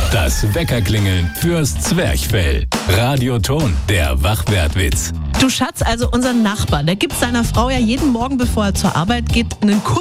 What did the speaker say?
Das Weckerklingeln fürs Zwerchfell. Radioton, der Wachwertwitz. Du Schatz, also unser Nachbar, der gibt seiner Frau ja jeden Morgen, bevor er zur Arbeit geht, einen Kuss